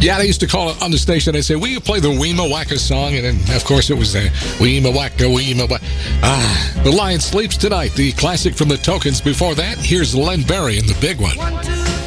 Yeah, they used to call it on the station. They'd say, will you play the Weema Wacka song? And then, of course, it was the Weema Wacka, Weema Wacka. The Lion Sleeps Tonight, the classic from the Tokens. Before that, here's Len Berry and the big one. 1, 2.